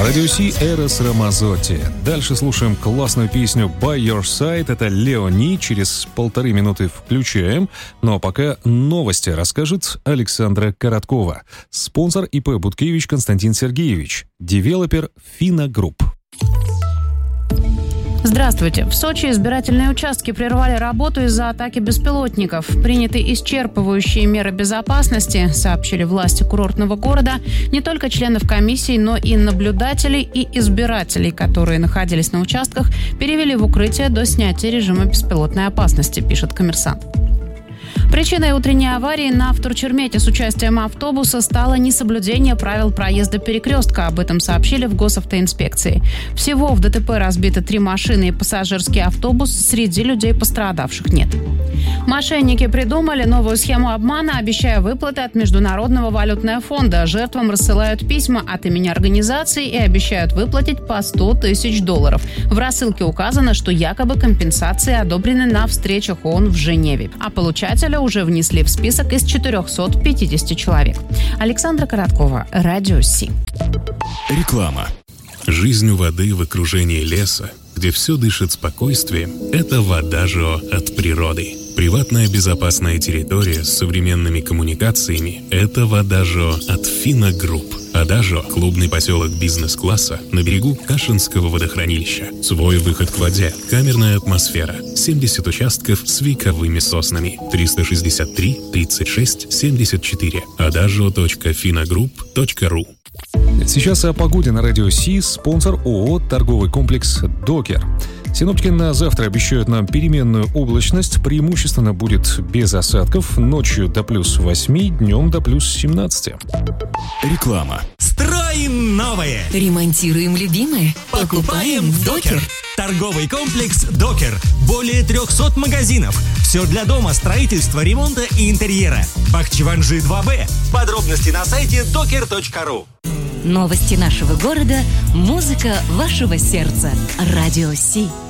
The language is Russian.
Радио Си, Эрос Рамазотти. Дальше слушаем классную песню «By Your Side». Это Леони. Через 1,5 минуты включаем. Ну а пока новости расскажет Александра Короткова. Спонсор ИП Буткевич Константин Сергеевич. Девелопер Фина Групп. Здравствуйте. В Сочи избирательные участки прервали работу из-за атаки беспилотников. Приняты исчерпывающие меры безопасности, сообщили власти курортного города. Не только членов комиссий, но и наблюдателей и избирателей, которые находились на участках, перевели в укрытие до снятия режима беспилотной опасности, пишет «Коммерсант». Причиной утренней аварии на Вторчермете с участием автобуса стало несоблюдение правил проезда перекрестка. Об этом сообщили в госавтоинспекции. Всего в ДТП разбиты 3 машины и пассажирский автобус. Среди людей пострадавших нет. Мошенники придумали новую схему обмана, обещая выплаты от Международного валютного фонда. Жертвам рассылают письма от имени организации и обещают выплатить по $100 тысяч. В рассылке указано, что якобы компенсации одобрены на встречах ООН в Женеве. А получателя уже внесли в список из 450 человек. Александра Короткова, Радио Си. Реклама. Жизнь у воды в окружении леса, где все дышит спокойствием, это Водажио от природы. Приватная безопасная территория с современными коммуникациями – это Водажио от Фина Групп. Водажио – клубный поселок бизнес-класса на берегу Кашинского водохранилища. Свой выход к воде, камерная атмосфера, 70 участков с вековыми соснами. 363 36 74. adagio.finagroup.ru. Сейчас о погоде на Радио Си. Спонсор ООО «Торговый комплекс Докер». Синоптики на завтра обещают нам переменную облачность. Преимущественно будет без осадков. Ночью до +8, днем до +17. Реклама. Строим новое! Ремонтируем любимое? Покупаем в Докер. Торговый комплекс Докер. Более 300 магазинов. Все для дома, строительства, ремонта и интерьера. Бахчеванжи 2Б. Подробности на сайте doker.ru. Новости нашего города, музыка вашего сердца. Радио Си.